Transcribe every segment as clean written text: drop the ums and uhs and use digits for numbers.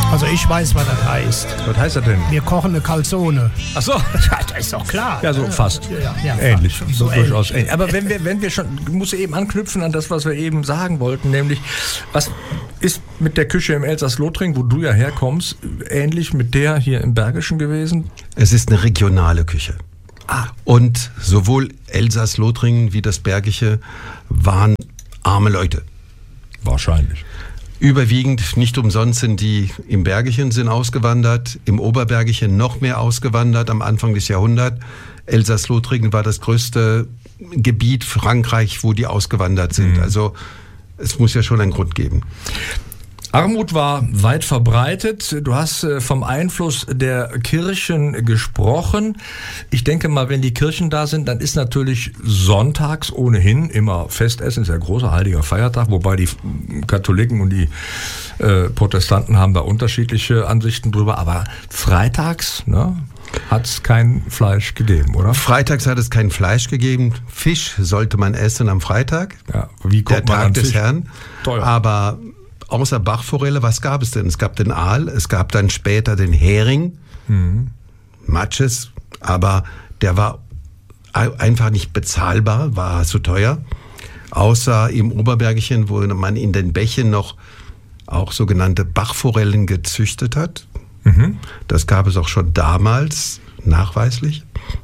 Also ich weiß, was das heißt. Was heißt das denn? Wir kochen eine Calzone. Ach so. Ja, das ist doch klar. Ja, so fast. Ja, ähnlich. so durchaus ähnlich. Aber wenn wir schon, muss eben anknüpfen an das, was wir eben sagen wollten, nämlich, was ist mit der Küche im Elsass-Lothringen, wo du ja herkommst, ähnlich mit der hier im Bergischen gewesen? Es ist eine regionale Küche. Und sowohl Elsass-Lothringen wie das Bergische waren arme Leute. Wahrscheinlich. Überwiegend, nicht umsonst sind die im Bergischen sind ausgewandert, im Oberbergischen noch mehr ausgewandert am Anfang des Jahrhunderts. Elsass-Lothringen war das größte Gebiet Frankreich, wo die ausgewandert sind. Also es muss ja schon einen Grund geben. Armut war weit verbreitet. Du hast vom Einfluss der Kirchen gesprochen. Ich denke mal, wenn die Kirchen da sind, dann ist natürlich sonntags ohnehin immer Festessen, ist ja ein großer heiliger Feiertag, wobei die Katholiken und die Protestanten haben da unterschiedliche Ansichten drüber. Aber freitags, ne, hat es kein Fleisch gegeben, oder? Freitags hat es kein Fleisch gegeben. Fisch sollte man essen am Freitag. Ja, wie kommt der man Tag an des Fisch? Herrn. Teuer. Aber außer Bachforelle, was gab es denn? Es gab den Aal, es gab dann später den Hering, Matches, aber der war einfach nicht bezahlbar, war zu teuer. Außer im Oberbergischen, wo man in den Bächen noch auch sogenannte Bachforellen gezüchtet hat. Das gab es auch schon damals, nachweislich.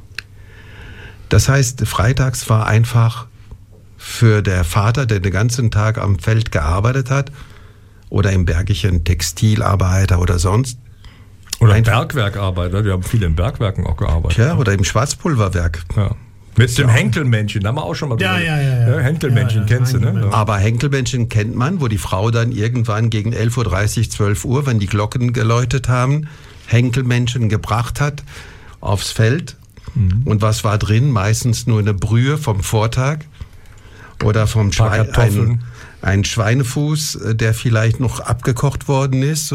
Das heißt, freitags war einfach für der Vater, der den ganzen Tag am Feld gearbeitet hat, oder im Bergischen Textilarbeiter oder sonst. Oder Bergwerkarbeiter, wir haben viele in Bergwerken auch gearbeitet. Ja, oder im Schwarzpulverwerk. Ja. Mit dem Henkelmännchen, da haben wir auch schon mal drüber. Ja. Henkelmännchen kennst du, ne? Aber Henkelmännchen kennt man, wo die Frau dann irgendwann gegen 11.30 Uhr, 12 Uhr, wenn die Glocken geläutet haben, Henkelmännchen gebracht hat aufs Feld. Und was war drin? Meistens nur eine Brühe vom Vortag oder vom Schwein, ein Schweinefuß, der vielleicht noch abgekocht worden ist.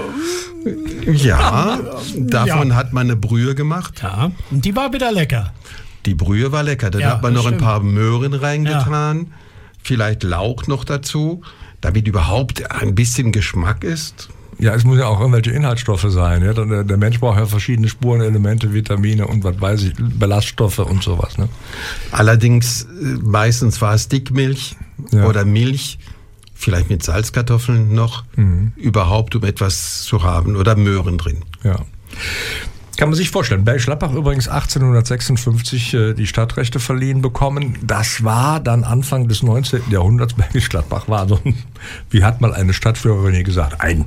Ja, davon hat man eine Brühe gemacht. Ja, und die war wieder lecker. Die Brühe war lecker. Dann hat man noch ein paar Möhren reingetan, vielleicht Lauch noch dazu, damit überhaupt ein bisschen Geschmack ist. Ja, es muss ja auch irgendwelche Inhaltsstoffe sein. Ja? Der Mensch braucht ja verschiedene Spurenelemente, Vitamine und was weiß ich, Ballaststoffe und sowas. Ne? Allerdings, meistens war es Dickmilch oder Milch, vielleicht mit Salzkartoffeln noch, überhaupt, um etwas zu haben, oder Möhren drin. Ja. Kann man sich vorstellen. Bergisch Gladbach übrigens 1856 die Stadtrechte verliehen bekommen. Das war dann Anfang des 19. Jahrhunderts. Bergisch Gladbach war so ein, wie hat mal eine Stadtführerin hier gesagt, ein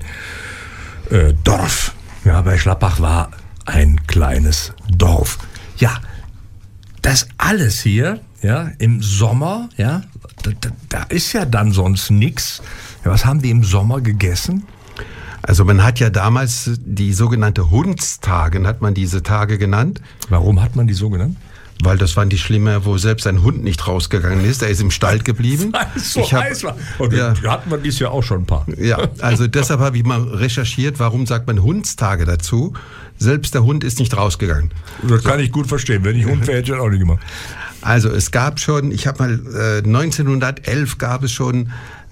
Dorf. Ja, Bergisch Gladbach war ein kleines Dorf. Ja, das alles hier, ja, im Sommer, ja, da ist ja dann sonst nichts. Ja, was haben die im Sommer gegessen? Also man hat ja damals die sogenannte Hundstage, hat man diese Tage genannt. Warum hat man die so genannt? Weil das waren die Schlimme, wo selbst ein Hund nicht rausgegangen ist. Er ist im Stall geblieben. Weil es so heiß war. Und da hatten wir dies Jahr auch schon ein paar. Ja, also deshalb habe ich mal recherchiert, warum sagt man Hundstage dazu. Selbst der Hund ist nicht rausgegangen. Das kann ich gut verstehen. Wenn ich Hund wäre, hätte ich das auch nicht gemacht. Also es gab schon, ich habe mal 1911 gab es schon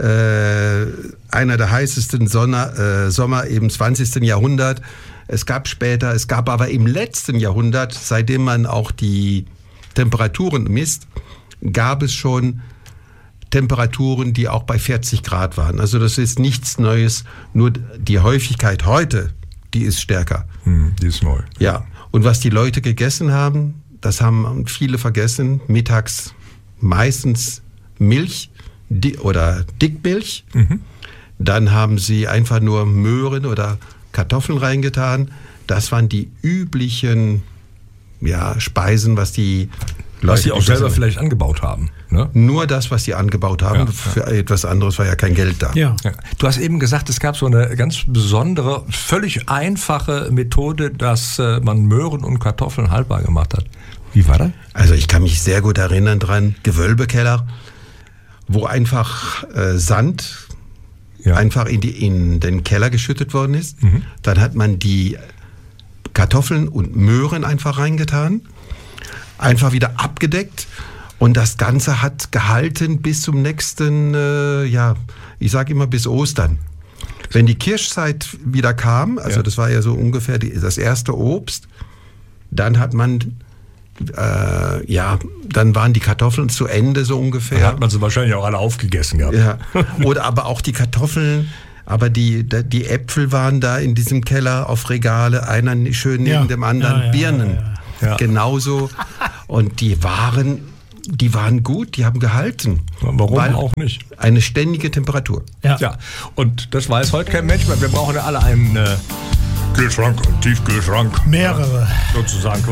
einer der heißesten Sommer im 20. Jahrhundert. Es gab aber im letzten Jahrhundert, seitdem man auch die Temperaturen misst, gab es schon Temperaturen, die auch bei 40 Grad waren. Also das ist nichts Neues, nur die Häufigkeit heute, die ist stärker. Die ist neu. Ja, und was die Leute gegessen haben, das haben viele vergessen, mittags meistens Milch oder Dickmilch. Dann haben sie einfach nur Möhren oder Kartoffeln reingetan. Das waren die üblichen Speisen, was die Leute... Was sie auch selber vielleicht angebaut haben. Ne? Nur das, was sie angebaut haben. Ja. Für etwas anderes war ja kein Geld da. Ja. Du hast eben gesagt, es gab so eine ganz besondere, völlig einfache Methode, dass man Möhren und Kartoffeln haltbar gemacht hat. Wie war das? Also ich kann mich sehr gut erinnern dran, Gewölbekeller, wo einfach Sand einfach in den Keller geschüttet worden ist. Dann hat man die Kartoffeln und Möhren einfach reingetan, einfach wieder abgedeckt und das Ganze hat gehalten bis zum nächsten, ich sage immer bis Ostern. Wenn die Kirschzeit wieder kam, also das war ja so ungefähr das erste Obst, dann hat man, dann waren die Kartoffeln zu Ende so ungefähr. Da hat man sie wahrscheinlich auch alle aufgegessen gehabt. Ja. Oder aber auch die Kartoffeln, aber die Äpfel waren da in diesem Keller auf Regale, einer schön neben dem anderen. Birnen, genauso. Und die waren gut, die haben gehalten. Warum auch nicht? Eine ständige Temperatur. Ja, und das weiß heute kein Mensch mehr. Wir brauchen ja alle einen Kühlschrank und Tiefkühlschrank. Mehrere. Sozusagen.